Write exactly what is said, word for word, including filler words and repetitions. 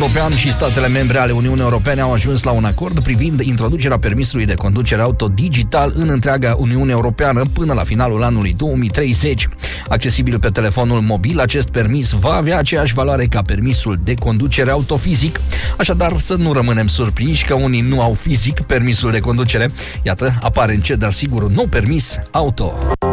European și statele membre ale Uniunii Europene au ajuns la un acord privind introducerea permisului de conducere auto digital în întreaga Uniune Europeană până la finalul anului două mii treizeci. Accesibil pe telefonul mobil, acest permis va avea aceeași valoare ca permisul de conducere auto fizic. Așadar, să nu rămânem surprinși că unii nu au fizic permisul de conducere. Iată, apare încet, dar sigur un nou permis auto.